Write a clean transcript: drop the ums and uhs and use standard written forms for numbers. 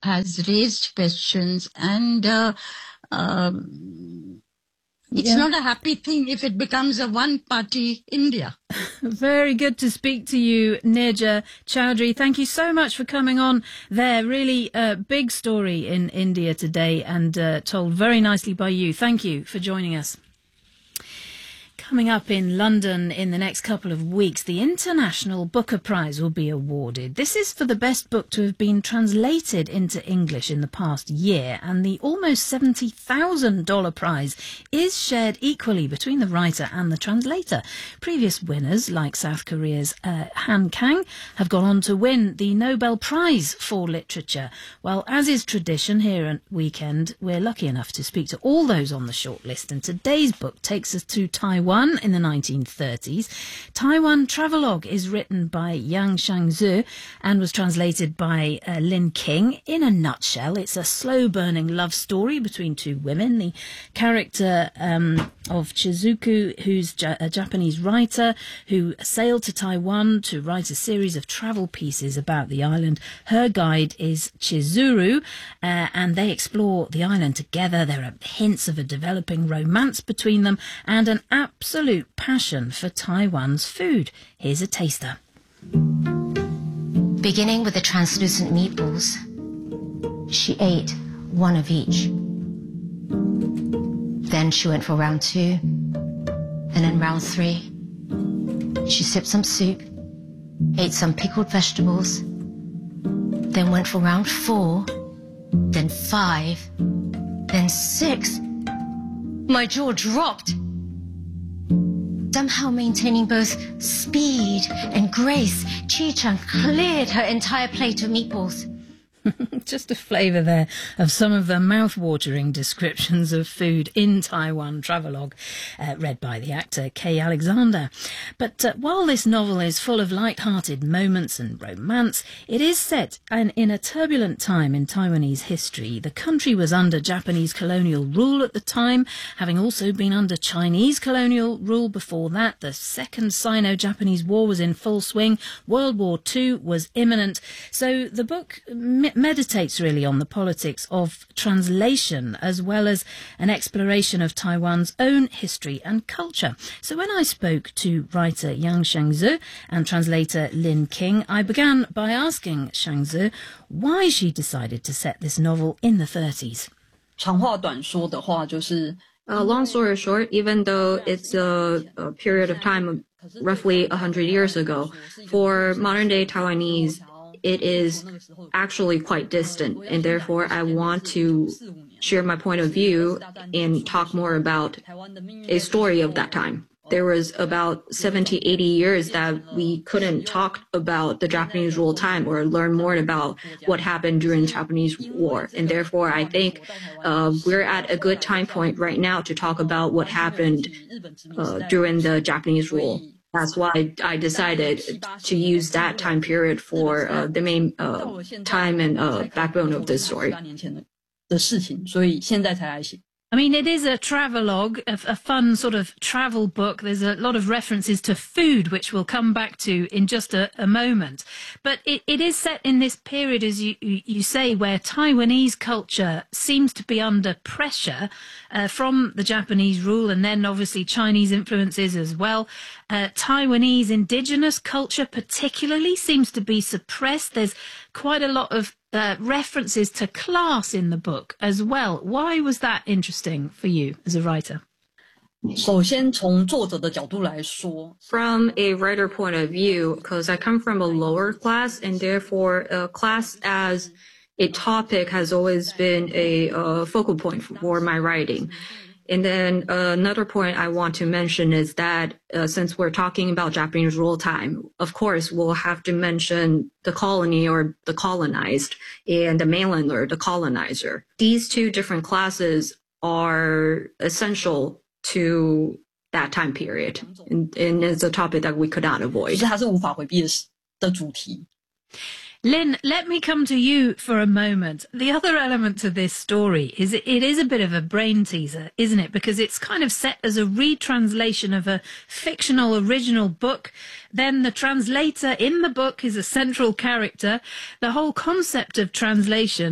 has raised questions, and it's not a happy thing if it becomes a one-party India. Very good to speak to you, Nirja Chowdhury. Thank you so much for coming on there. Really big story in India today, and told very nicely by you. Thank you for joining us. Coming up in London in the next couple of weeks, the International Booker Prize will be awarded. This is for the best book to have been translated into English in the past year, and the almost $70,000 prize is shared equally between the writer and the translator. Previous winners, like South Korea's Han Kang, have gone on to win the Nobel Prize for Literature. Well, as is tradition here at Weekend, we're lucky enough to speak to all those on the shortlist, and today's book takes us to Taiwan in the 1930s. Taiwan Travelogue is written by Yang Shangzhe and was translated by Lin King. In a nutshell, it's a slow-burning love story between two women. The character of Chizuku, who's a Japanese writer who sailed to Taiwan to write a series of travel pieces about the island. Her guide is Chizuru, and they explore the island together. There are hints of a developing romance between them and an absolute passion for Taiwan's food. Here's a taster. Beginning with the translucent meatballs, she ate one of each. Then she went for round 2, and then round 3. She sipped some soup, ate some pickled vegetables, then went for round 4, then 5, then 6. My jaw dropped. Somehow maintaining both speed and grace, Chi-chan cleared her entire plate of meatballs. Just a flavour there of some of the mouth-watering descriptions of food in Taiwan Travelogue, read by the actor Kay Alexander. But while this novel is full of light-hearted moments and romance, it is set in a turbulent time in Taiwanese history. The country was under Japanese colonial rule at the time, having also been under Chinese colonial rule before that. The Second Sino-Japanese War was in full swing. World War II was imminent. So the book meditates really on the politics of translation as well as an exploration of Taiwan's own history and culture. So when I spoke to writer Yang Shangzhe and translator Lin King, I began by asking Shangzhe why she decided to set this novel in the 30s. 长话短说的话就是 long story short, even though it's a period of time roughly 100 years ago, for modern-day Taiwanese, it is actually quite distant, and therefore I want to share my point of view and talk more about a story of that time. There was about 70, 80 years that we couldn't talk about the Japanese rule time or learn more about what happened during the Japanese War. And therefore, I think we're at a good time point right now to talk about what happened during the Japanese rule. That's why I decided to use that time period for the main time and backbone of this story. I mean, it is a travelogue, a fun sort of travel book. There's a lot of references to food, which we'll come back to in just a moment. But it is set in this period, as you say, where Taiwanese culture seems to be under pressure from the Japanese rule, and then obviously Chinese influences as well. Taiwanese indigenous culture particularly seems to be suppressed. There's quite a lot of references to class in the book as well. Why was that interesting for you as a writer? 首先从作者的角度来说 From a writer point of view, because I come from a lower class, and therefore class as a topic has always been a focal point for my writing. And then another point I want to mention is that since we're talking about Japanese rule time, of course, we'll have to mention the colony or the colonized and the mainlander, the colonizer. These two different classes are essential to that time period. And it's a topic that we could not avoid. 它是无法回避的主题 Lynn, let me come to you for a moment. The other element to this story is it is a bit of a brain teaser, isn't it? Because it's kind of set as a retranslation of a fictional original book. Then the translator in the book is a central character. The whole concept of translation